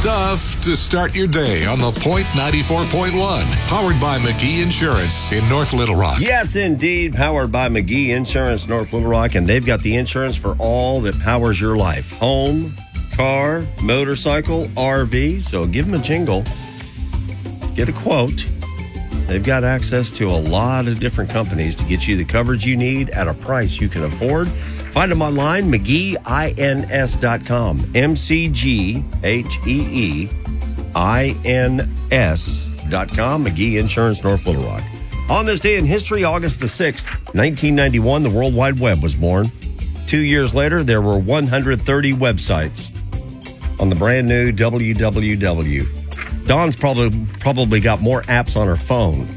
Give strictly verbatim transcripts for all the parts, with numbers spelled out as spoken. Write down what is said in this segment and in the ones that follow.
stuff to start your day on the Point ninety-four point one. Powered by McGee Insurance in North Little Rock. Yes, indeed. Powered by McGee Insurance, North Little Rock. And they've got the insurance for all that powers your life. Home, car, motorcycle, R V. So give them a jingle. Get a quote. They've got access to a lot of different companies to get you the coverage you need at a price you can afford. Find them online, McGee Ins dot com. M C G H E E I N S dot com. McGee Insurance, North Little Rock. On this day in history, August the sixth, nineteen ninety-one, the World Wide Web was born. Two years later, there were one hundred thirty websites on the brand new W W W. Dawn's probably probably got more apps on her phone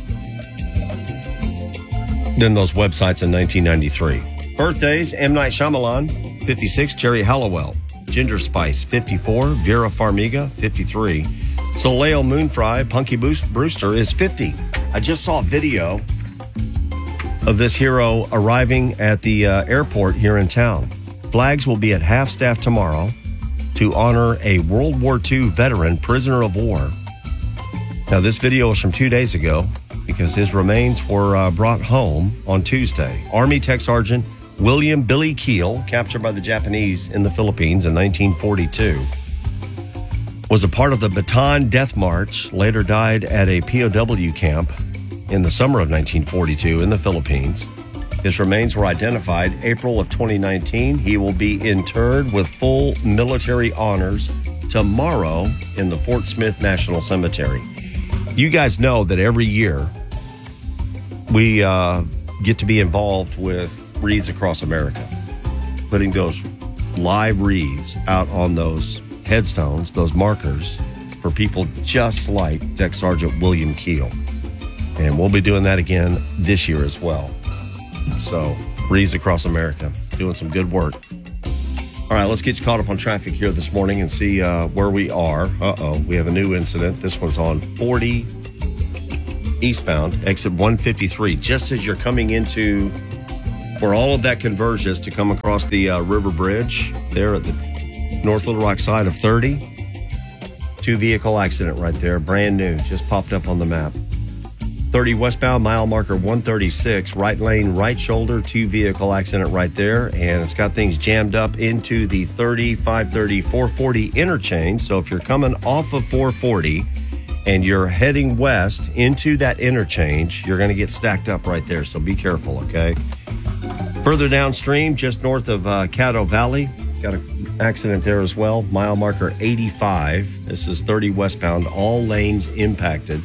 than those websites in nineteen ninety-three. Birthdays, M. Night Shyamalan, fifty-six. Jerry Halliwell, Ginger Spice, fifty-four. Vera Farmiga, fifty-three. Soleil Moonfry, Punky Brewster, is fifty. I just saw a video of this hero arriving at the uh, airport here in town. Flags will be at half staff tomorrow to honor a World War Two veteran prisoner of war. Now, this video is from two days ago because his remains were uh, brought home on Tuesday. Army Tech Sergeant William Billy Keel, captured by the Japanese in the Philippines in nineteen forty-two, was a part of the Bataan Death March, later died at a P O W camp in the summer of nineteen forty-two in the Philippines. His remains were identified April of twenty nineteen. He will be interred with full military honors tomorrow in the Fort Smith National Cemetery. You guys know that every year we uh, get to be involved with Wreaths Across America, putting those live wreaths out on those headstones, those markers, for people just like Tech Sergeant William Keel. And we'll be doing that again this year as well. So, Wreaths Across America, doing some good work. All right, let's get you caught up on traffic here this morning and see uh, where we are. Uh-oh, we have a new incident. This one's on forty eastbound, exit one fifty-three. Just as you're coming into, where all of that converges to come across the uh, River Bridge, there at the North Little Rock side of thirty. Two vehicle accident right there, brand new, just popped up on the map. thirty westbound, mile marker one thirty-six, right lane, right shoulder, two vehicle accident right there. And it's got things jammed up into the thirty, five thirty, four forty interchange. So if you're coming off of four forty and you're heading west into that interchange, you're going to get stacked up right there. So be careful, okay? Further downstream, just north of uh, Caddo Valley, got an accident there as well. Mile marker eighty-five. This is thirty westbound, all lanes impacted.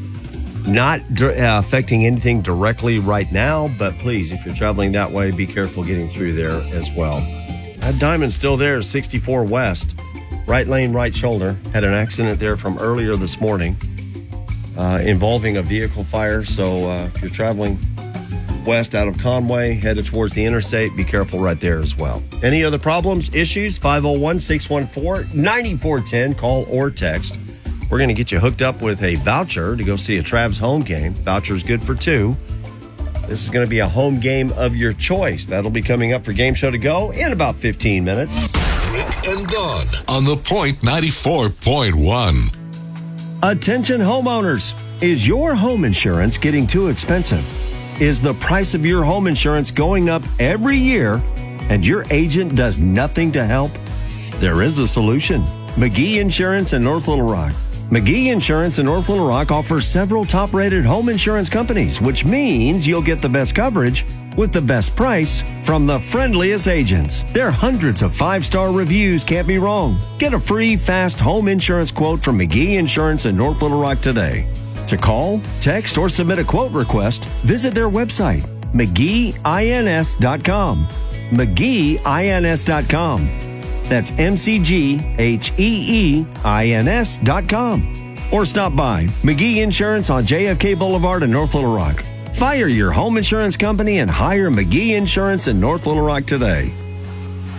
Not uh, affecting anything directly right now, but please, if you're traveling that way, be careful getting through there as well. That diamond's still there, sixty-four west. Right lane, right shoulder. Had an accident there from earlier this morning uh, involving a vehicle fire. So uh, if you're traveling west out of Conway, headed towards the interstate, be careful right there as well. Any other problems, issues? five oh one, six one four, nine four one zero. Call or text. We're going to get you hooked up with a voucher to go see a Travs home game. Voucher's good for two. This is going to be a home game of your choice. That'll be coming up for Game Show to Go in about fifteen minutes. Rick and Dawn on the Point ninety-four point one. Attention homeowners. Is your home insurance getting too expensive? Is the price of your home insurance going up every year and your agent does nothing to help? There is a solution. McGee Insurance in North Little Rock. McGee Insurance in North Little Rock offers several top-rated home insurance companies, which means you'll get the best coverage with the best price from the friendliest agents. Their hundreds of five-star reviews can't be wrong. Get a free, fast home insurance quote from McGee Insurance in North Little Rock today. To call, text, or submit a quote request, visit their website, McGee Ins dot com. McGee Ins dot com. That's M C G H E E I N S dot com. Or stop by McGee Insurance on J F K Boulevard in North Little Rock. Fire your home insurance company and hire McGee Insurance in North Little Rock today.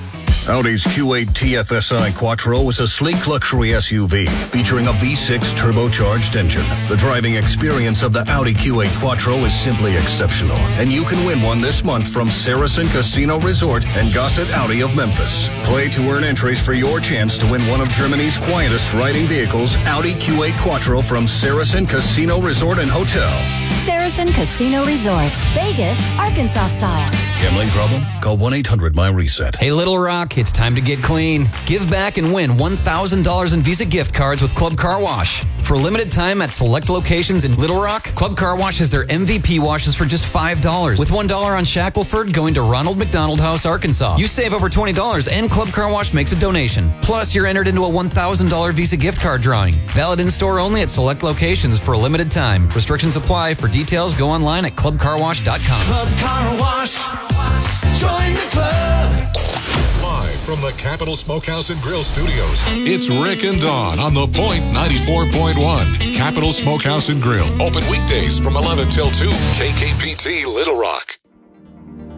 Audi's Q eight T F S I Quattro is a sleek luxury S U V featuring a V six turbocharged engine. The driving experience of the Audi Q eight Quattro is simply exceptional, and you can win one this month from Saracen Casino Resort and Gossett Audi of Memphis. Play to earn entries for your chance to win one of Germany's quietest riding vehicles, Audi Q eight Quattro from Saracen Casino Resort and Hotel. Saracen Casino Resort, Vegas, Arkansas style. Gambling problem? Call one eight hundred my reset. Hey, Little Rock, it's time to get clean. Give back and win one thousand dollars in Visa gift cards with Club Car Wash. For a limited time at select locations in Little Rock, Club Car Wash has their M V P washes for just five dollars, with one dollar on Shackleford going to Ronald McDonald House, Arkansas. You save over twenty dollars and Club Car Wash makes a donation. Plus, you're entered into a one thousand dollars Visa gift card drawing. Valid in-store only at select locations for a limited time. Restrictions apply. For details, go online at club car wash dot com. Club Car Wash. Join the club. Live from the Capital Smokehouse and Grill Studios, it's Rick and Dawn on the Point ninety-four point one. Capital Smokehouse and Grill. Open weekdays from eleven till two. K K P T Little Rock.